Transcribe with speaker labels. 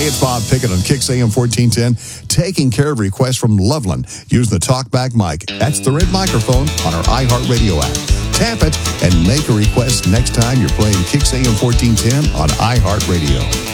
Speaker 1: Hey, it's Bob Pickett on Kix AM 1410, taking care of requests from Loveland using the TalkBack mic. That's the red microphone on our iHeartRadio app. Tap it and make a request next time you're playing Kix AM 1410 on iHeartRadio.